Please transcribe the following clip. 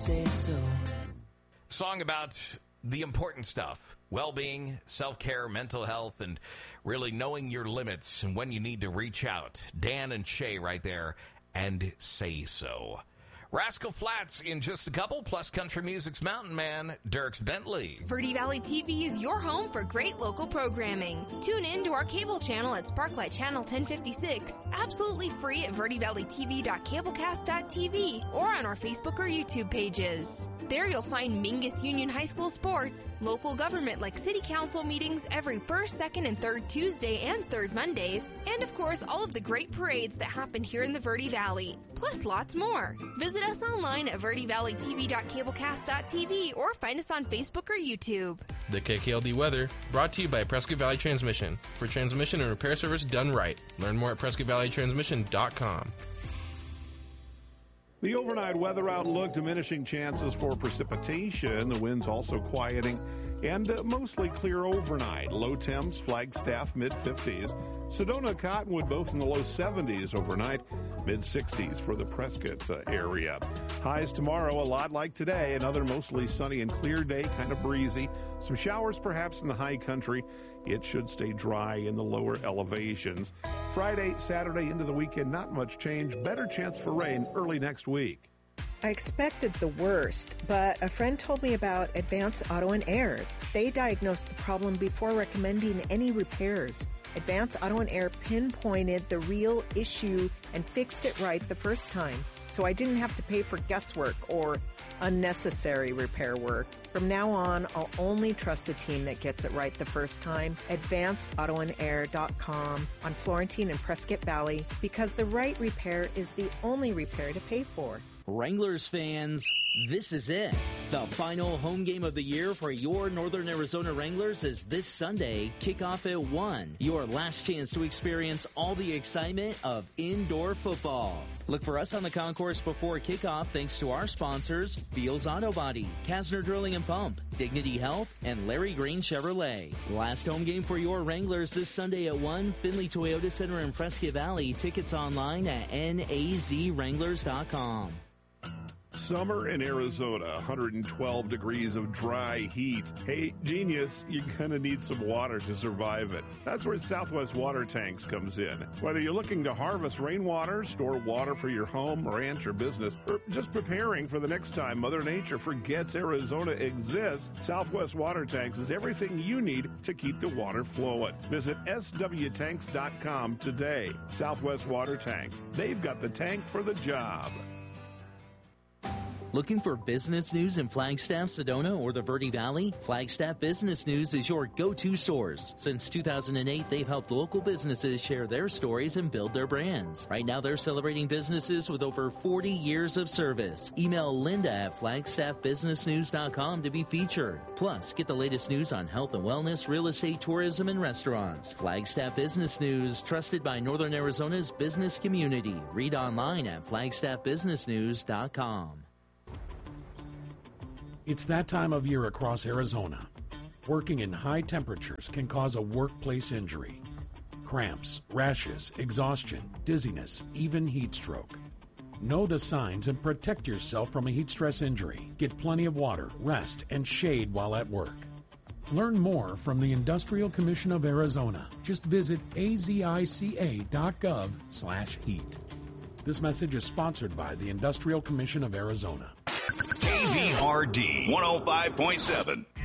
say so. Song about the important stuff. Well-being, self-care, mental health, and really knowing your limits and when you need to reach out. Dan and Shay right there, and Say So. Rascal Flatts in just a couple, plus country music's mountain man, Dierks Bentley. Verde Valley TV is your home for great local programming. Tune in to our cable channel at Sparklight Channel 1056, absolutely free at verdevalleytv.cablecast.tv or on our Facebook or YouTube pages. There you'll find Mingus Union High School sports, local government like city council meetings every first, second, and third Tuesday and third Mondays, and of course all of the great parades that happen here in the Verde Valley, plus lots more. Visit us online at verdevalleytv.cablecast.tv or find us on Facebook or YouTube. The KKLD weather brought to you by Prescott Valley Transmission. For transmission and repair service done right. Learn more at PrescottValleyTransmission.com. The overnight weather outlook, diminishing chances for precipitation. The winds also quieting and mostly clear overnight. Low temps, Flagstaff, mid-50s. Sedona, Cottonwood, both in the low 70s overnight. Mid-60s for the Prescott area. Highs tomorrow, a lot like today. Another mostly sunny and clear day, kind of breezy. Some showers perhaps in the high country. It should stay dry in the lower elevations. Friday, Saturday into the weekend, not much change. Better chance for rain early next week. I expected the worst, but a friend told me about Advance Auto & Air. They diagnosed the problem before recommending any repairs. Advance Auto & Air pinpointed the real issue and fixed it right the first time, so I didn't have to pay for guesswork or unnecessary repair work. From now on, I'll only trust the team that gets it right the first time. AdvancedAutoandair.com on Florentine and Prescott Valley, because the right repair is the only repair to pay for. Wranglers fans, this is it. The final home game of the year for your Northern Arizona Wranglers is this Sunday, kickoff at 1. Your last chance to experience all the excitement of indoor football. Look for us on the concourse before kickoff thanks to our sponsors, Beals Auto Body, Kasner Drilling and Pump, Dignity Health, and Larry Green Chevrolet. Last home game for your Wranglers this Sunday at 1, Findlay Toyota Center in Prescott Valley. Tickets online at nazwranglers.com. Summer in Arizona, 112 degrees of dry heat. Hey, genius, you're going to need some water to survive it. That's where Southwest Water Tanks comes in. Whether you're looking to harvest rainwater, store water for your home, ranch, or business, or just preparing for the next time Mother Nature forgets Arizona exists, Southwest Water Tanks is everything you need to keep the water flowing. Visit swtanks.com today. Southwest Water Tanks. They've got the tank for the job. Looking for business news in Flagstaff, Sedona, or the Verde Valley? Flagstaff Business News is your go-to source. Since 2008, they've helped local businesses share their stories and build their brands. Right now, they're celebrating businesses with over 40 years of service. Email Linda at flagstaffbusinessnews.com to be featured. Plus, get the latest news on health and wellness, real estate, tourism, and restaurants. Flagstaff Business News, trusted by Northern Arizona's business community. Read online at flagstaffbusinessnews.com. It's that time of year across Arizona. Working in high temperatures can cause a workplace injury. Cramps, rashes, exhaustion, dizziness, even heat stroke. Know the signs and protect yourself from a heat stress injury. Get plenty of water, rest, and shade while at work. Learn more from the Industrial Commission of Arizona. Just visit azica.gov/heat. This message is sponsored by the Industrial Commission of Arizona. KVRD 105.7.